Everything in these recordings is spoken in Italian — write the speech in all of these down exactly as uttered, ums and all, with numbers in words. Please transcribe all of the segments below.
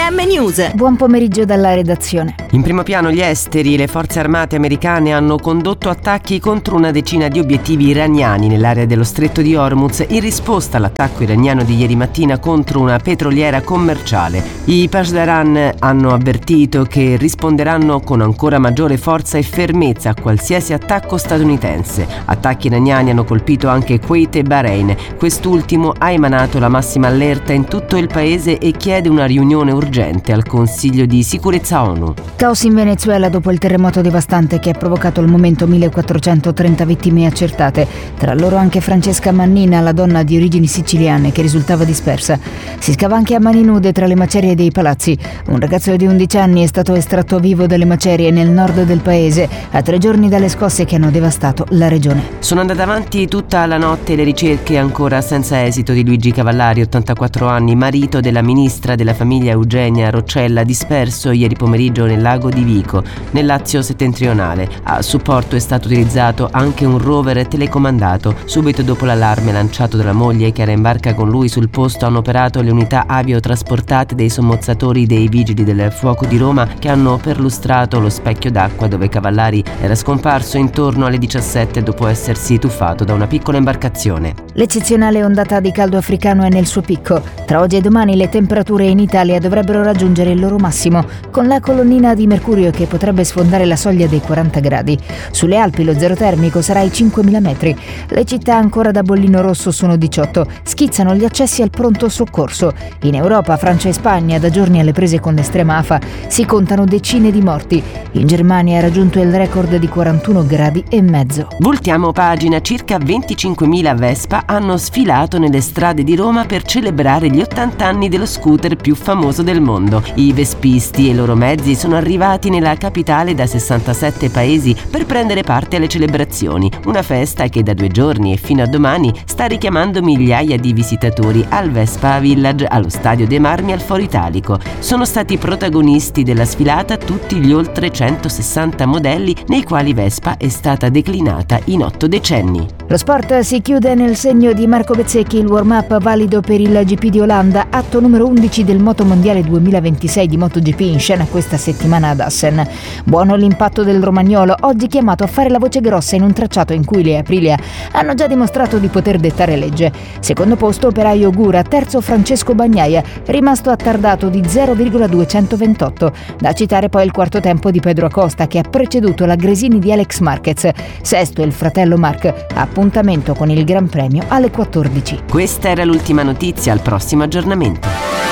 M News. Buon pomeriggio dalla redazione. In primo piano gli esteri. Le forze armate americane hanno condotto attacchi contro una decina di obiettivi iraniani nell'area dello stretto di Hormuz in risposta all'attacco iraniano di ieri mattina contro una petroliera commerciale. I Peshmerga hanno avvertito che risponderanno con ancora maggiore forza e fermezza a qualsiasi attacco statunitense. Attacchi iraniani hanno colpito anche Kuwait e Bahrain. Quest'ultimo ha emanato la massima allerta in tutto il paese e chiede una riunione urgente al Consiglio di Sicurezza ONU. Caos in Venezuela dopo il terremoto devastante che ha provocato al momento millequattrocentotrenta vittime accertate, tra loro anche Francesca Mannina, la donna di origini siciliane che risultava dispersa. Si scava anche a mani nude tra le macerie dei palazzi. Un ragazzo di undici anni è stato estratto vivo dalle macerie nel nord del paese, a tre giorni dalle scosse che hanno devastato la regione. Sono andate avanti tutta la notte le ricerche ancora senza esito di Luigi Cavallari, ottantaquattro anni, marito della ministra della famiglia Eugenia Roccella, disperso ieri pomeriggio nel lago di Vico, nel Lazio settentrionale. A supporto è stato utilizzato anche un rover telecomandato. Subito dopo l'allarme lanciato dalla moglie, che era in barca con lui sul posto, hanno operato le unità aviotrasportate dei sommozzatori dei Vigili del Fuoco di Roma, che hanno perlustrato lo specchio d'acqua dove Cavallari era scomparso intorno alle diciassette dopo essersi tuffato da una piccola imbarcazione. L'eccezionale ondata di caldo africano è nel suo picco. Tra oggi e domani le temperature in Italia dovrebbero raggiungere il loro massimo, con la colonnina di mercurio che potrebbe sfondare la soglia dei quaranta gradi. Sulle Alpi lo zero termico sarà ai cinquemila metri. Le città ancora da bollino rosso sono diciotto. Schizzano gli accessi al pronto soccorso. In Europa, Francia e Spagna, da giorni alle prese con l'estrema afa, si contano decine di morti. In Germania ha raggiunto il record di quarantuno gradi e mezzo. Voltiamo pagina. Circa venticinquemila Vespa hanno sfilato nelle strade di Roma per celebrare gli ottanta anni dello scooter più famoso del mondo. I vespisti e i loro mezzi sono arrivati nella capitale da sessantasette paesi per prendere parte alle celebrazioni, una festa che da due giorni e fino a domani sta richiamando migliaia di visitatori al Vespa Village, allo Stadio dei Marmi al Foro Italico. Sono stati protagonisti della sfilata tutti gli oltre centosessanta modelli nei quali Vespa è stata declinata in otto decenni. Lo sport si chiude nel segno di Marco Bezzecchi, il warm-up valido per il G P di Olanda, atto numero undici del Motomondiale duemilaventisei di MotoGP in scena questa settimana ad Assen. Buono l'impatto del romagnolo, oggi chiamato a fare la voce grossa in un tracciato in cui le Aprilia hanno già dimostrato di poter dettare legge. Secondo posto operaio Gura, terzo Francesco Bagnaia, rimasto attardato di zero virgola duecentoventotto. Da citare poi il quarto tempo di Pedro Acosta, che ha preceduto la Gresini di Alex Marquez. Sesto il fratello Marc, appuntamento con il Gran Premio alle quattordici. Questa era l'ultima notizia, al prossimo aggiornamento.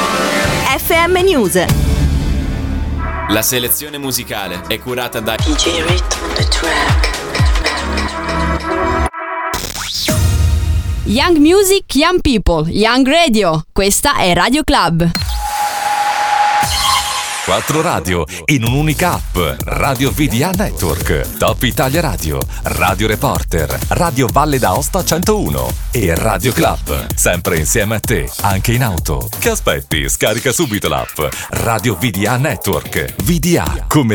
F M News. La selezione musicale è curata da D J Rit on the track. Young Music, Young People, Young Radio. Questa è Radio Club. Quattro radio in un'unica app. Radio V D A Network, Top Italia Radio, Radio Reporter, Radio Valle d'Aosta centouno e Radio Club. Sempre insieme a te, anche in auto. Che aspetti? Scarica subito l'app Radio V D A Network. V D A come